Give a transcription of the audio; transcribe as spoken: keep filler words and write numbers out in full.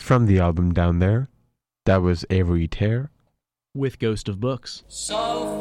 From the album Down There, that was Avery Terre with Ghost of Books. So